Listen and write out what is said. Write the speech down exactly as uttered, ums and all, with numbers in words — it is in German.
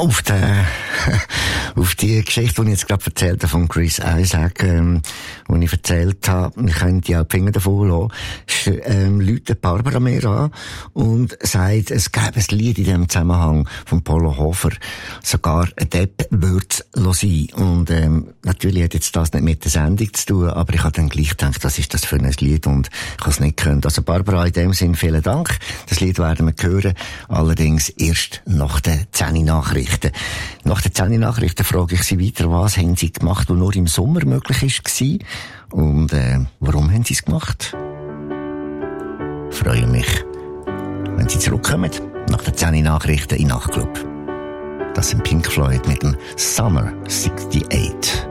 auf der, auf die Geschichte, die ich jetzt gerade erzählt habe von Chris Isaak, ähm, die ich erzählt habe, ich könnte ja die Finger davon lassen, ähm, läutet Barbara mir an und sagt, es gäbe ein Lied in diesem Zusammenhang von Polo Hofer, sogar ein Depp würde es sein. Und, ähm, natürlich hat jetzt das nicht mit der Sendung zu tun, aber ich habe dann gleich gedacht, was ist das für ein Lied und ich habe es nicht gehört. Also Barbara, in dem Sinn vielen Dank. Das Lied werden wir hören, allerdings erst nach den zehn Nachrichten. Nach den zehn Nachrichten frage ich Sie weiter, was haben Sie gemacht, was nur im Sommer möglich war und äh, warum haben Sie es gemacht? Ich freue mich, wenn Sie zurückkommen nach den zehn Nachrichten in Nachtclub. Das sind Pink Floyd mit dem Summer sixty-eight.